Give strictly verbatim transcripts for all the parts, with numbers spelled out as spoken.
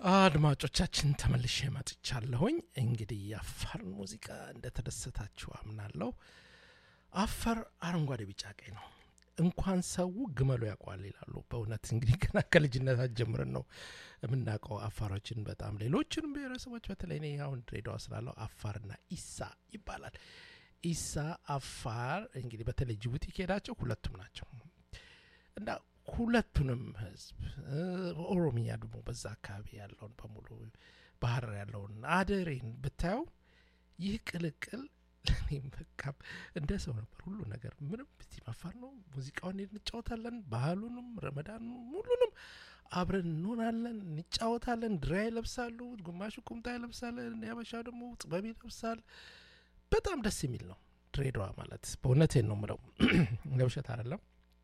አድማጮቻችን ተመልሼ መጥቻለሁኝ። እንግዲህ የአፋር ሙዚቃ እንደተደሰታችሁ አምናለሁ። አፋር አረንጓዴ ቢጫ ቀይ ነው። እንኳን ሰው ግመሉ ያውቀዋል ይላሉ። በእውነት እንግዲህ ገና ከልጅነታችን ጀምረን ነው የምናውቀው አፋሮችን። በጣም ሌሎችንም ብሔረሰቦች በተለይ እኔ አሁን ድሬዳዋ ስላለው አፋርና ኢሳ ይባላል። ኢሳ አፋር እንግዲህ በተለይ ጅቡቲ ከሄዳቸው ሁለቱም ናቸው እና ሁለቱንም ህዝብ ኦሮሚያ ደግሞ በዛ አካባቢ ያለውን በሙሉ ባህር ያለውን አደሬን ብታየው ይህ ቅልቅል ለኔም በቃ እንደ ሰው ነበር ሁሉ ነገር። ምንም ብቲ ማፋር ነው። ሙዚቃውን እንጫወታለን፣ ባህሉንም ረመዳን ሁሉንም አብረን እንሆናለን፣ እንጫወታለን። ድራ ይለብሳሉ፣ ግማሹ ቁምጣ ይለብሳል፣ ያበሻው ደግሞ ጥበብ ይለብሳል። በጣም ደስ የሚል ነው ድሬዳዋ ማለት። በእውነቴን ነው የምለው ለውሸት አይደለም።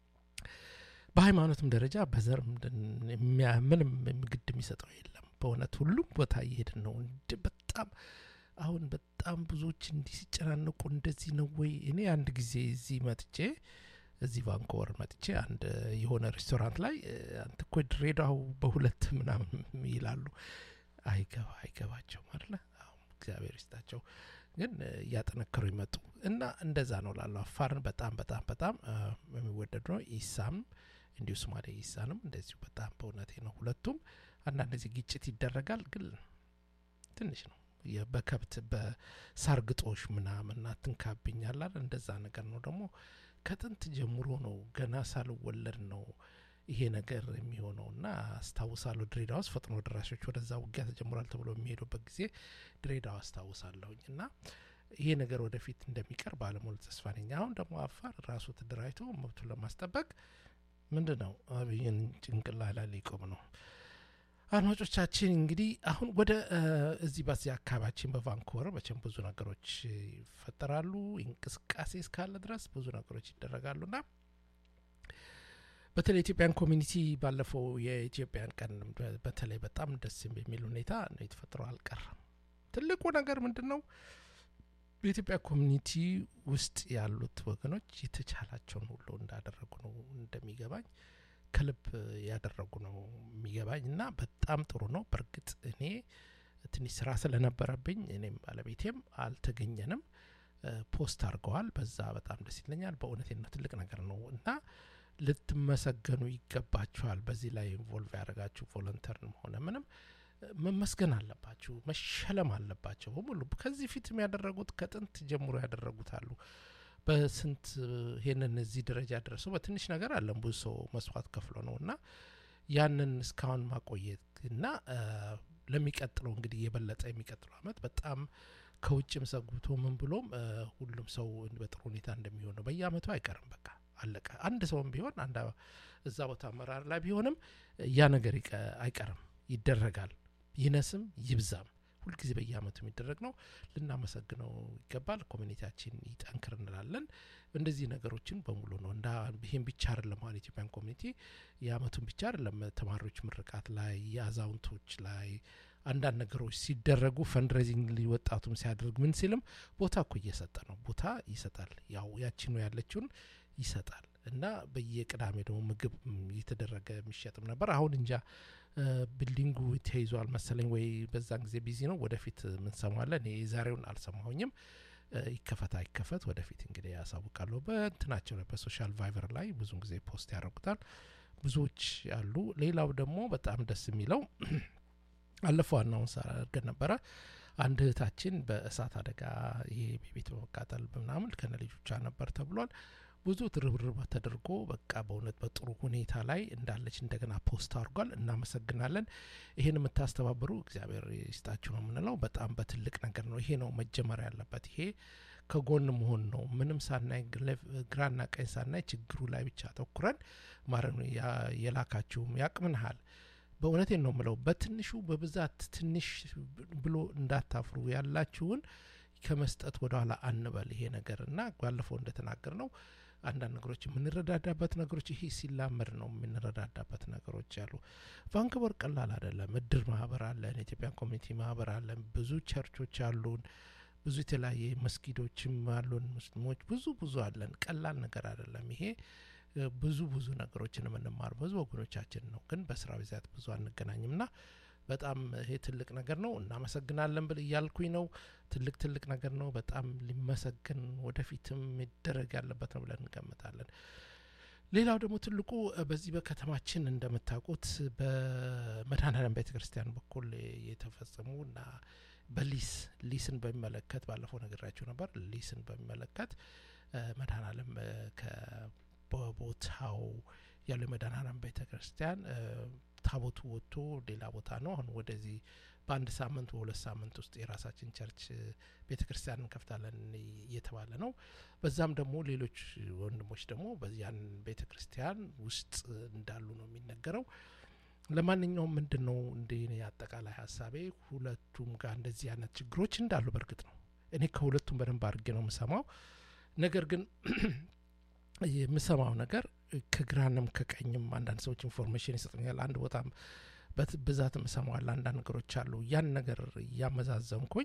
በሃይማኖትም ደረጃ በዘር ምንም ግድ የሚሰጠው የለም። በእውነት ሁሉም ቦታ እየሄድን ነው። እንደ በጣም አሁን በጣም ብዙዎች እንዲህ ሲጨናነቁ እንደዚህ ነው ወይ? እኔ አንድ ጊዜ እዚህ መጥቼ እዚህ ቫንኮቨር መጥቼ አንድ የሆነ ሬስቶራንት ላይ አንተ እኮ ድሬዳው በሁለት ምናምን ይላሉ። አይገባ አይገባቸው ማለት ነው። እግዚአብሔር ይስጣቸው ግን ያጠነከሩ ይመጡ እና እንደዛ ነው ላለው። አፋርን በጣም በጣም በጣም የሚወደድ ነው። ኢሳም እንዲሁ ሶማሌ ኢሳንም እንደዚሁ በጣም በእውነቴ ነው። ሁለቱም አንዳንድ ጊዜ ግጭት ይደረጋል ግን ትንሽ ነው። የበከብት በሳርግጦሽ ምናምን አትንካብኛል አይደል? እንደዛ ነገር ነው። ደግሞ ከጥንት ጀምሮ ነው ገና ሳልወለድ ነው ይሄ ነገር የሚሆነውና አስታውሳለሁ። ድሬዳዋ ውስጥ ፈጥኖ ደራሾች ወደዛ ውጊያ ተጀምሯል ተብሎ የሚሄዱበት ጊዜ ድሬዳዋ አስታውሳለሁኝ እና ይሄ ነገር ወደፊት እንደሚቀር ባለሙሉ ተስፋ ነኝ። አሁን ደግሞ አፋር ራሱ ተደራጅቶ መብቱን ለማስጠበቅ ምንድነው አብይን ጭንቅላ ላይ ሊቆም ነው። አድማጮቻችን እንግዲህ አሁን ወደ እዚህ በዚህ አካባቢያችን በቫንኮቨር በቸም ብዙ ነገሮች ይፈጠራሉ። እንቅስቃሴ እስካለ ድረስ ብዙ ነገሮች ይደረጋሉና በተለይ ኢትዮጵያን ኮሚኒቲ ባለፈው የኢትዮጵያን ቀን በተለይ በጣም ደስ የሚል ሁኔታ ነው የተፈጠረው። አልቀረም። ትልቁ ነገር ምንድነው በኢትዮጵያ ኮሚኒቲ ውስጥ ያሉት ወገኖች የተቻላቸውን ሁሉ እንዳደረጉ ነው እንደሚገባኝ። ከልብ ያደረጉ ነው የሚገባኝ እና በጣም ጥሩ ነው። በርግጥ እኔ ትንሽ ስራ ስለነበረብኝ እኔም ባለቤቴም አልተገኘንም። ፖስት አድርገዋል። በዛ በጣም ደስ ይለኛል። በእውነቴ ነው ትልቅ ነገር ነው እና ልትመሰገኑ ይገባችኋል። በዚህ ላይ ኢንቮልቭ ያደረጋችሁ ቮለንተርም ሆነ ምንም መመስገን አለባችሁ፣ መሸለም አለባቸው በሙሉ። ከዚህ ፊትም ያደረጉት ከጥንት ጀምሮ ያደረጉት አሉ። በስንት ይሄንን እዚህ ደረጃ ደረሰው በትንሽ ነገር አለም ብዙ ሰው መስዋዕት ከፍሎ ነውና ያንን እስካሁን ማቆየት እና ለሚቀጥለው እንግዲህ የበለጠ የሚቀጥለው አመት በጣም ከውጭም ሰጉቶ ምን ብሎም ሁሉም ሰው በጥሩ ሁኔታ እንደሚሆን ነው። በየአመቱ አይቀርም። በቃ አለቀ። አንድ ሰውም ቢሆን አንድ እዛ ቦታ አመራር ላይ ቢሆንም ያ ነገር አይቀርም፣ ይደረጋል። ይነስም ይብዛም ሁልጊዜ በየአመቱ የሚደረግ ነው። ልናመሰግነው ይገባል። ኮሚኒቲያችን ይጠንክር እንላለን። እንደዚህ ነገሮችን በሙሉ ነው እንዳ ይሄን ብቻ አይደለም። ማለት ኢትዮጵያን ኮሚኒቲ የአመቱን ብቻ አይደለም። ተማሪዎች ምርቃት ላይ፣ የአዛውንቶች ላይ አንዳንድ ነገሮች ሲደረጉ ፈንድሬዚንግ ሊወጣቱም ሲያደርግ ምን ሲልም ቦታ እኮ እየሰጠ ነው። ቦታ ይሰጣል። ያው ያቺ ነው ያለችውን ይሰጣል እና በየቅዳሜ ደግሞ ምግብ እየተደረገ የሚሸጥም ነበር። አሁን እንጃ ቢልዲንጉ ተይዟል መሰለኝ ወይ በዛን ጊዜ ቢዚ ነው። ወደፊት ምን ሰማለን? እኔ ዛሬውን አልሰማሁኝም። ይከፈታ ይከፈት ወደፊት እንግዲህ ያሳውቃሉ። በእንትናቸው ላይ በሶሻል ቫይበር ላይ ብዙ ጊዜ ፖስት ያደርጉታል ብዙዎች ያሉ። ሌላው ደግሞ በጣም ደስ የሚለው አለፈው አናውንስ አድርገን ነበረ። አንድ እህታችን በእሳት አደጋ ይሄ ቤት መቃጠል ምናምን ከነ ልጆቿ ነበር ተብሏል። ብዙ ትርብርብ ተደርጎ በቃ በእውነት በጥሩ ሁኔታ ላይ እንዳለች እንደገና ፖስት አድርጓል። እናመሰግናለን። ይሄን የምታስተባብሩ እግዚአብሔር ይስጣችሁ ነው የምንለው። በጣም በትልቅ ነገር ነው። ይሄ ነው መጀመሪያ ያለበት። ይሄ ከጎን መሆን ነው። ምንም ሳናይ ግራና ቀኝ ሳናይ ችግሩ ላይ ብቻ ተኩረን ማረን የላካችሁም ያቅምንሃል። በእውነቴን ነው የምለው። በትንሹ በብዛት ትንሽ ብሎ እንዳታፍሩ። ያላችሁን ከመስጠት ወደ ኋላ አንበል። ይሄ ነገርና ባለፈው እንደተናገር ነው አንዳንድ ነገሮች የምንረዳዳበት ነገሮች ይሄ ሲላመድ ነው የምንረዳዳበት ነገሮች አሉ። ቫንኩቨር ቀላል አይደለም። እድር ማህበር አለን፣ ኢትዮጵያን ኮሚኒቲ ማህበር አለን፣ ብዙ ቸርቾች አሉን፣ ብዙ የተለያየ መስጊዶችም አሉን፣ ሙስሊሞች ብዙ ብዙ አለን። ቀላል ነገር አይደለም ይሄ። ብዙ ብዙ ነገሮችን የምንማር ብዙ ወገኖቻችን ነው። ግን በስራ ብዛት ብዙ አንገናኝምና በጣም ይሄ ትልቅ ነገር ነው እናመሰግናለን ብል እያልኩኝ ነው ትልቅ ትልቅ ነገር ነው በጣም ሊመሰገን ወደፊትም ይደረግ ያለበት ነው ብለን እንገምታለን ሌላው ደግሞ ትልቁ በዚህ በከተማችን እንደምታውቁት በመድኃኔዓለም ቤተክርስቲያን በኩል የተፈጸሙና በሊስ ሊስን በሚመለከት ባለፈው ነገራችሁ ነበር ሊስን በሚመለከት መድኃኔዓለም ከቦታው ያለ መድኃኔዓለም ቤተክርስቲያን ታቦቱ ወጥቶ ሌላ ቦታ ነው አሁን ወደዚህ በአንድ ሳምንት በሁለት ሳምንት ውስጥ የራሳችን ቸርች ቤተክርስቲያን እንከፍታለን እየተባለ ነው በዛም ደግሞ ሌሎች ወንድሞች ደግሞ በዚያን ቤተክርስቲያን ውስጥ እንዳሉ ነው የሚነገረው ለማንኛውም ምንድነው እንደኔ አጠቃላይ ሐሳቤ ሁለቱም ጋር እንደዚህ አይነት ችግሮች እንዳሉ በርግጥ ነው እኔ ከሁለቱም በደንብ አድርጌ ነው የምሰማው ነገር ግን የምሰማው ነገር ከግራንም ከቀኝም አንዳንድ ሰዎች ኢንፎርሜሽን ይሰጡኛል አንድ ቦታም በብዛት የምሰማው አንዳንድ ነገሮች አሉ ያን ነገር ያመዛዘንኩኝ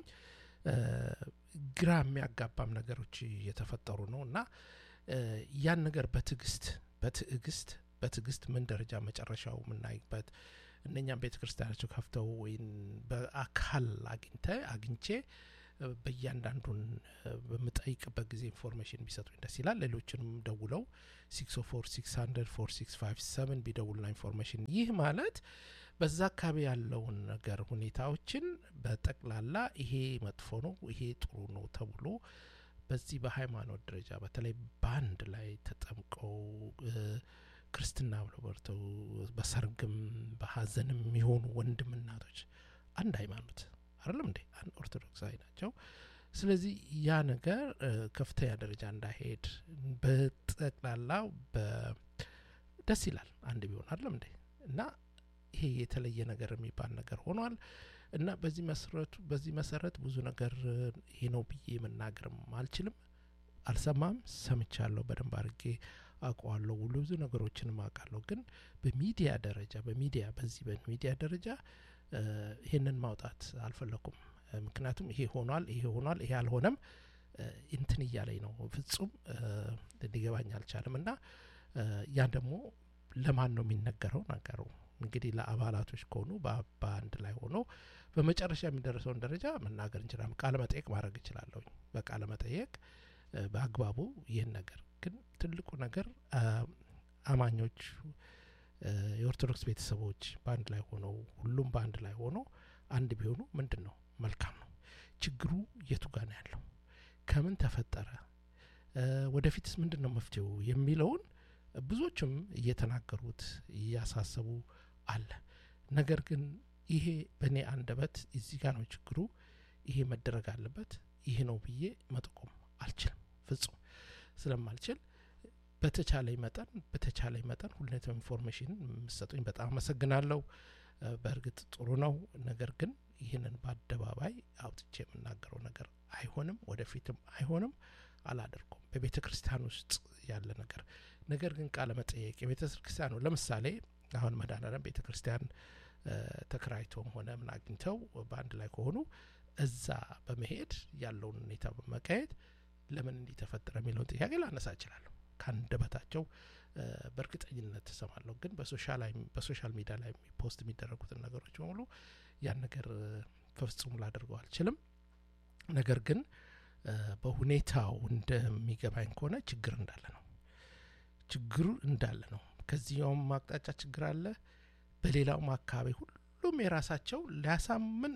ግራ የሚያጋባም ነገሮች እየተፈጠሩ ነውና ያን ነገር በትግስት በትዕግስት በትግስት ምን ደረጃ መጨረሻው ምናይበት እነኛም ቤተክርስቲያናቸው ከፍተው ወይን በአካል አግኝተ አግኝቼ በእያንዳንዱን በመጠይቅበት ጊዜ ኢንፎርሜሽን ቢሰጡኝ ደስ ይላል ሌሎችንም ደውለው ሲክስ ኦ ፎር ሲክስ ሀንድረድ ፎር ሲክስ ፋይቭ ሰቨን ቢደውሉና ኢንፎርሜሽን ይህ ማለት በዛ አካባቢ ያለውን ነገር ሁኔታዎችን በጠቅላላ ይሄ መጥፎ ነው ይሄ ጥሩ ነው ተብሎ በዚህ በሃይማኖት ደረጃ በተለይ ባንድ ላይ ተጠምቀው ክርስትና ብለው ወርተው በሰርግም በሐዘንም የሚሆኑ ወንድምናቶች አንድ ሃይማኖት አይደለም እንዴ አንድ ኦርቶዶክሳዊ ናቸው ስለዚህ ያ ነገር ከፍተኛ ደረጃ እንዳይሄድ በጠቅላላው በደስ ይላል አንድ ቢሆን አይደለም እንዴ እና ይሄ የተለየ ነገር የሚባል ነገር ሆኗል እና በዚህ መሰረቱ በዚህ መሰረት ብዙ ነገር ይሄ ነው ብዬ መናገርም አልችልም አልሰማም ሰምቻለሁ በደንብ አድርጌ አውቀዋለሁ ሁሉ ብዙ ነገሮችንም አውቃለሁ ግን በሚዲያ ደረጃ በሚዲያ በዚህ በሚዲያ ደረጃ ይሄንን ማውጣት አልፈለኩም ምክንያቱም ይሄ ሆኗል ይሄ ሆኗል ይሄ አልሆነም እንትን እያለኝ ነው ፍጹም ሊገባኝ አልቻለምና ያ ደግሞ ለማን ነው የሚነገረው ነገሩ እንግዲህ ለአባላቶች ከሆኑ በአንድ ላይ ሆኖ በመጨረሻ የሚደርሰውን ደረጃ መናገር እንችላለን ቃለ መጠየቅ ማድረግ ይችላልው በቃለ መጠየቅ በአግባቡ ይሄን ነገር ግን ትልቁ ነገር አማኞች የኦርቶዶክስ ቤተሰቦች ባንድ ላይ ሆነው ሁሉም ባንድ ላይ ሆኖ አንድ ቢሆኑ ምንድነው መልካም ነው ችግሩ የቱ ጋር ነው ያለው ከምን ተፈጠረ ወደፊትስ ምንድነው መፍትሄው የሚለውን ብዙዎችም እየተናገሩት እያሳሰቡ አለ ነገር ግን ይሄ በኔ አንደበት እዚህ ጋር ነው ችግሩ ይሄ መደረግ አለበት ይሄ ነው ብዬ መጠቆም አልችልም ፍጹም ስለማልችል በተቻለኝ መጠን በተቻለኝ መጠን ሁሉንም ኢንፎርሜሽን መስጠቱኝ በጣም አመሰግናለሁ በእርግጥ ጥሩ ነው ነገር ግን ይሄንን በአደባባይ አውጥቼ የምናገረው ነገር አይሆንም ወደፊትም አይሆንም አላደርኩም በቤተክርስቲያን ውስጥ ያለ ነገር ነገር ግን ቃለ መጠየቅ የቤተክርስቲያኑ ለምሳሌ አሁን መድኃኔዓለም ቤተክርስቲያን ተከራይቶም ሆነ ምን አግኝተው በአንድ ላይ ከሆኑ እዛ በመሄድ ያለውን ሁኔታ በመቀየት ለምን እንዲህ ተፈጠረ የሚለውን ጥያቄ ላነሳ እችላለሁ ካንደበታቸው በእርግጠኝነት ተሰማለሁ ግን በሶሻል በሶሻል ሚዲያ ላይ ፖስት የሚደረጉትን ነገሮች በሙሉ ያን ነገር ፍጹም ላደርገው አልችልም ነገር ግን በሁኔታው እንደሚገባኝ ከሆነ ችግር እንዳለ ነው ችግሩ እንዳለ ነው ከዚህም ማቅጣጫ ችግር አለ በሌላው አካባቢ ሁሉም የራሳቸው ሊያሳምን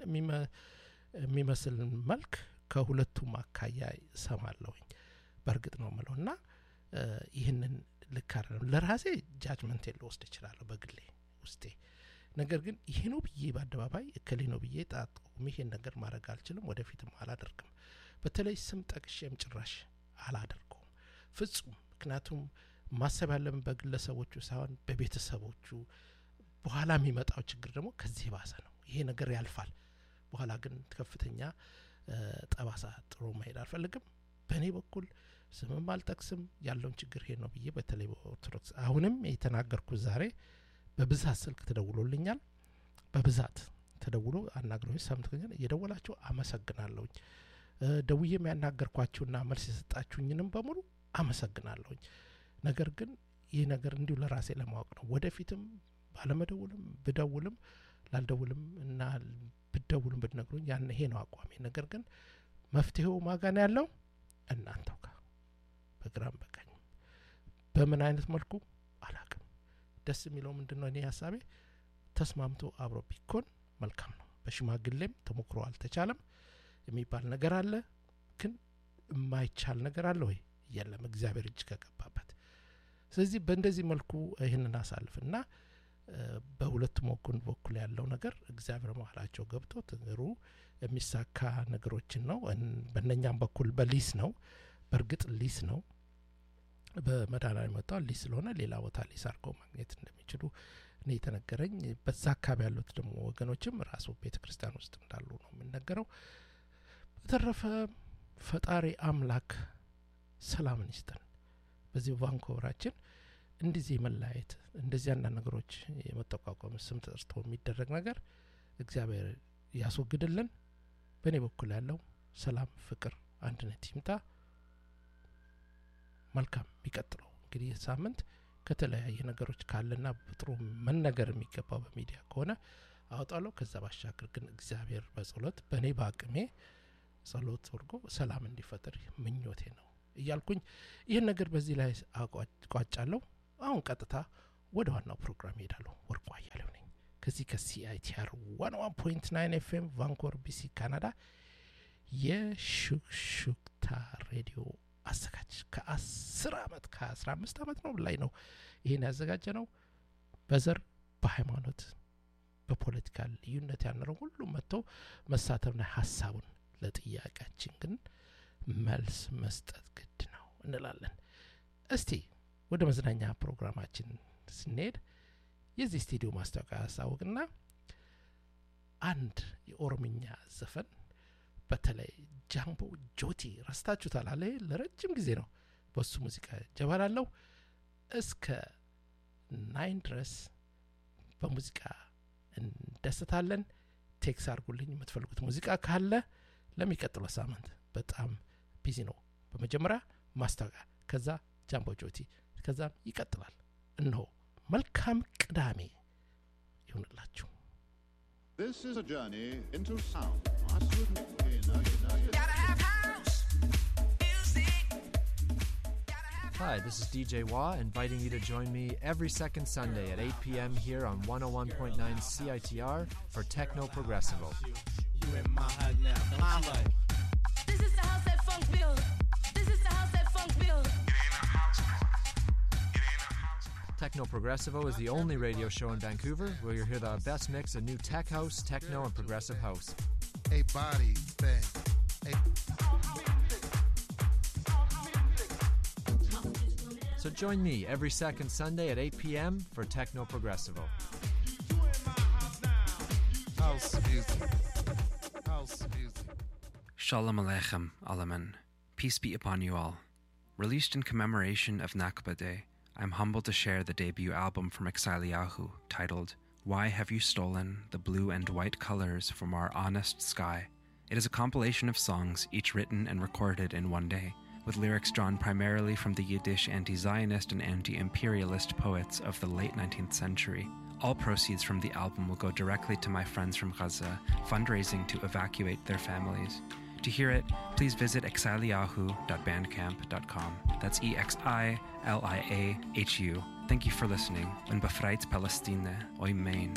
የሚመስል መልክ ከሁለቱም አካያ ሰማለሁኝ በእርግጥ ነው የምለውና ይሄንን ልክ አይደለም ለራሴ ጃጅመንት ልወስድ እችላለሁ በግሌ ውስጤ ነገር ግን ይሄ ነው ብዬ በአደባባይ እከሌ ነው ብዬ ጣጣው ይሄን ነገር ማድረግ አልችልም ወደፊትም አላደርግም በተለይ ስም ጠቅሼም ጭራሽ አላደርገውም ፍጹም ምክንያቱም ማሰብ ያለብን በግለሰቦቹ ሳይሆን በቤተሰቦቹ በኋላ የሚመጣው ችግር ደግሞ ከዚህ ባሰ ነው ይሄ ነገር ያልፋል በኋላ ግን ከፍተኛ ጠባሳ ጥሩ መሄድ አልፈልግም በእኔ በኩል ስምም አልጠቅስም ያለውን ችግር ይሄ ነው ብዬ በተለይ በኦርቶዶክስ አሁንም የተናገርኩት ዛሬ በብዛት ስልክ ተደውሎልኛል በብዛት ተደውሎ አናግረውኝ ሰምተኛል እየደወላችሁ አመሰግናለሁ ደውዬም ያናገርኳችሁና መልስ የሰጣችሁኝንም በሙሉ አመሰግናለሁ ነገር ግን ይሄ ነገር እንዲሁ ለራሴ ለማወቅ ነው ወደፊትም ባለመደውልም ብደውልም ላልደውልም እና ብደውልም ብትነግሩኝ ያን ይሄ ነው አቋሜ። ነገር ግን መፍትሄው ማጋና ያለው እናንተው ጋር በግራም በቀኝ በምን አይነት መልኩ አላቅም። ደስ የሚለው ምንድነው እኔ ሐሳቤ ተስማምቶ አብሮ ቢኮን መልካም ነው። በሽማግሌም ተሞክሮ አልተቻለም የሚባል ነገር አለ። ግን የማይቻል ነገር አለ ወይ? የለም፣ እግዚአብሔር እጅ ከገባበት። ስለዚህ በእንደዚህ መልኩ ይሄንን አሳልፍና በሁለቱም ወገን በኩል ያለው ነገር እግዚአብሔር መሀላቸው ገብቶ ትግሩ የሚሳካ ነገሮችን ነው። በእነኛም በኩል በሊስ ነው፣ በእርግጥ ሊስ ነው። በመዳና የመጣው ሊስ ስለሆነ ሌላ ቦታ ሊስ አድርገው ማግኘት እንደሚችሉ እኔ የተነገረኝ። በዛ አካባቢ ያሉት ደግሞ ወገኖችም ራሱ ቤተክርስቲያን ውስጥ እንዳሉ ነው የምነገረው። በተረፈ ፈጣሪ አምላክ ሰላምን ይስጠን። በዚህ ቫንኮቨራችን እንደዚህ መላእክት እንደዚህ አንዳንድ ነገሮች የመጠቋቋም ስም ተጠርቶ የሚደረግ ነገር እግዚአብሔር ያስወግድልን። በእኔ በኩል ያለው ሰላም፣ ፍቅር፣ አንድነት ይምጣ። መልካም የሚቀጥለው እንግዲህ ሳምንት ከተለያየ ነገሮች ካለና በጥሩ መነገር የሚገባው በሚዲያ ከሆነ አውጣለሁ። ከዛ ባሻገር ግን እግዚአብሔር በጸሎት በእኔ በአቅሜ ጸሎት ወርጎ ሰላም እንዲፈጠር ምኞቴ ነው እያልኩኝ ይህን ነገር በዚህ ላይ አቋጫለሁ። አሁን ቀጥታ ወደ ዋናው ፕሮግራም ሄዳለሁ። ወርቁ አያሌው ነኝ ከዚህ ከሲአይቲአር ዋን ዋን ፖይንት ናይን ኤፍኤም ቫንኮቨር ቢሲ ካናዳ የሹክሹክታ ሬዲዮ አዘጋጅ። ከአስር አመት ከአስራ አምስት አመት ነው ላይ ነው ይሄን ያዘጋጀ ነው። በዘር በሃይማኖት በፖለቲካ ልዩነት ያነረው ሁሉ መጥቶ መሳተፍና ሐሳቡን ለጥያቄያችን ግን መልስ መስጠት ግድ ነው እንላለን። እስቲ ወደ መዝናኛ ፕሮግራማችን ስንሄድ የዚህ ስቱዲዮ ማስታወቂያ ያሳውቅና አንድ የኦሮምኛ ዘፈን በተለይ ጃምቦ ጆቲ ረስታችሁታል አለ ለረጅም ጊዜ ነው በሱ ሙዚቃ ጀባላለው እስከ ናይን ድረስ በሙዚቃ እንደስታለን። ቴክስ አርጉልኝ የምትፈልጉት ሙዚቃ ካለ ለሚቀጥለው ሳምንት በጣም ቢዚ ነው። በመጀመሪያ ማስታወቂያ፣ ከዛ ጃምቦ ጆቲ፣ ከዛም ይቀጥላል። እነሆ መልካም ቅዳሜ ይሁንላችሁ። This is a journey into sound. Hi, this is D J Wah, inviting you to join me every second Sunday at eight p.m. here on one oh one point nine C I T R for Techno Progressivo. You in my head now, my life. This is the house that funk build. This is the house that funk build. Techno Progressivo is the only radio show in Vancouver where you'll hear the best mix of new tech house, techno, and progressive house. A body thing. A So join me every second Sunday at eight p.m. for Techno Progressivo. house music. House music. Shalom Aleichem, Alaman. Peace be upon you all. Released in commemoration of Nakba Day, I'm humbled to share the debut album from Exiliahu, titled Why Have You Stolen the Blue and White Colors from Our Honest Sky? It is a compilation of songs, each written and recorded in one day, with lyrics drawn primarily from the Yiddish anti-Zionist and anti-imperialist poets of the late nineteenth century. All proceeds from the album will go directly to my friends from Gaza, fundraising to evacuate their families. To hear it, please visit exiliahu dot bandcamp dot com. That's E X I L I A H U. Thank you for listening. And befreit Palestine, oi mein.